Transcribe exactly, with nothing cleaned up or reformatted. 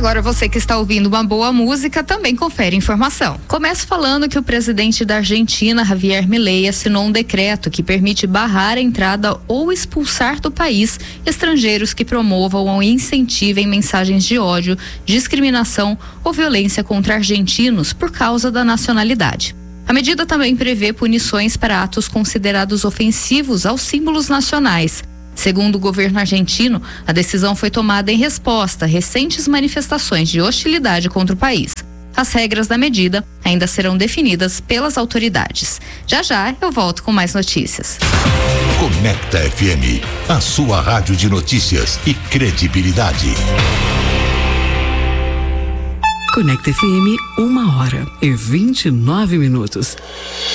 Agora você que está ouvindo uma boa música também confere informação. Começo falando que o presidente da Argentina, Javier Milei, assinou um decreto que permite barrar a entrada ou expulsar do país estrangeiros que promovam ou incentivem mensagens de ódio, discriminação ou violência contra argentinos por causa da nacionalidade. A medida também prevê punições para atos considerados ofensivos aos símbolos nacionais. Segundo o governo argentino, a decisão foi tomada em resposta a recentes manifestações de hostilidade contra o país. As regras da medida ainda serão definidas pelas autoridades. Já já eu volto com mais notícias. Conecta F M, a sua rádio de notícias e credibilidade. Conecta F M, uma hora e vinte e nove minutos.